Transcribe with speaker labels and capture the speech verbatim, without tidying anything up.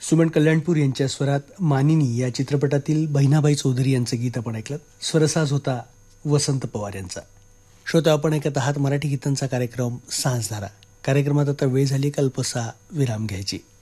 Speaker 1: सुमन कल्याणपूर यांच्या स्वरात मानिनी या चित्रपटातील बहिणाबाई चौधरी यांचं गीत आपण ऐकलं. स्वरसाज होता वसंत पवार यांचा. श्रोता, आपण ऐकत आहात मराठी गीतांचा कार्यक्रम सांजधारा. कार्यक्रमात आता वेळ झाली कल्पसा विराम घ्यायची.